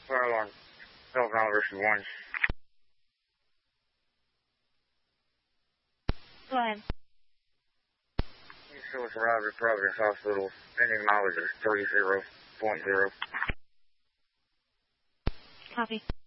Fire alarm. Telephone versus 1. Go ahead. So it's arrived at Providence Hospital. Pending mileage is 30.0. Copy.